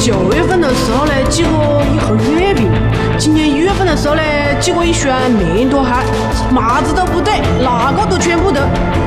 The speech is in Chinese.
9月份的时候呢，几个一盒月饼；今年1月份的时候呢，几个一双面拖鞋，啥子都不对，哪个都全部得。